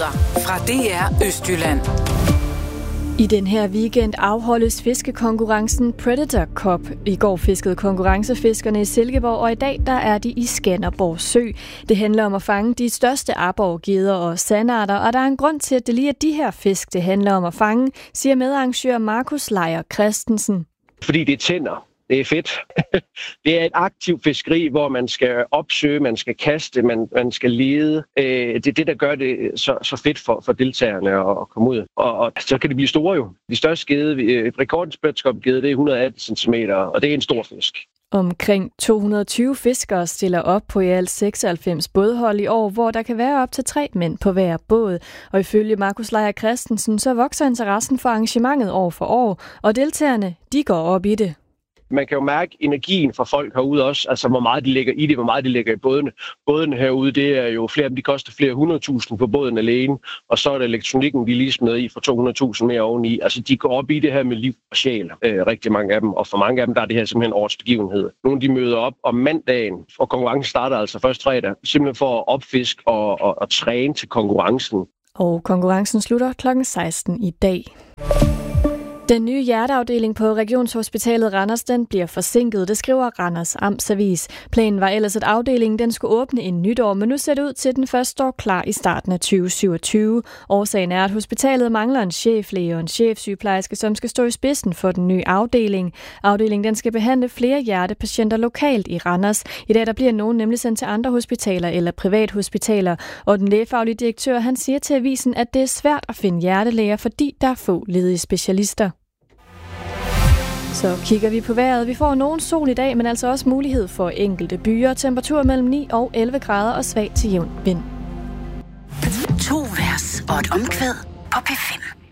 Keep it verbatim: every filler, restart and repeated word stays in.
Nyheder fra D R Østjylland. I den her weekend afholdes fiskekonkurrencen Predator Cup. I går fiskede konkurrencefiskerne i Silkeborg, og i dag der er de i Skanderborg Sø. Det handler om at fange de største aborre, geder og sandarter, og der er en grund til, at det lige er de her fisk, det handler om at fange, siger medarrangør Markus Lejer Christensen. Fordi det tænder. Det er fedt. Det er et aktivt fiskeri, hvor man skal opsøge, man skal kaste, man, man skal lede. Det er det, der gør det så, så fedt for, for deltagerne at, at komme ud. Og, og så kan det blive store jo. De største gede, rekordens spætskopgede, det er et hundrede og atten centimeter, og det er en stor fisk. Omkring to hundrede og tyve fiskere stiller op på i alt seksoghalvfems bådhold i år, hvor der kan være op til tre mænd på hver båd. Og ifølge Markus Lejer Christensen, så vokser interessen for arrangementet år for år, og deltagerne, de går op i det. Man kan jo mærke energien fra folk herude også, altså hvor meget de lægger i det, hvor meget de lægger i bådene. Bådene herude, det er jo flere af dem, de koster flere hundredtusind på båden alene, og så er det elektronikken, de lige smider i for to hundrede tusind mere oveni. Altså de går op i det her med liv og sjæl, øh, rigtig mange af dem, og for mange af dem, der er det her simpelthen årets begivenhed. Nogle de møder op om mandagen, og konkurrencen starter altså først fredag, simpelthen for at opfiske og, og, og træne til konkurrencen. Og konkurrencen slutter klokken seksten i dag. Den nye hjerteafdeling på Regionshospitalet Randers, den bliver forsinket, det skriver Randers Amtsavis. Planen var ellers, at afdelingen den skulle åbne i nytår, men nu ser det ud til, at den først står klar i starten af tyve syvogtyve. Årsagen er, at hospitalet mangler en cheflæge og en chefsygeplejerske, som skal stå i spidsen for den nye afdeling. Afdelingen den skal behandle flere hjertepatienter lokalt i Randers. I dag der bliver nogen nemlig sendt til andre hospitaler eller privathospitaler, og den lægefaglige direktør han siger til avisen, at det er svært at finde hjertelæger, fordi der er få ledige specialister. Så kigger vi på vejret. Vi får nogen sol i dag, men altså også mulighed for enkelte byer. Temperatur mellem ni og elleve grader og svag til jævn vind. To vers og et omkvæd på P fem.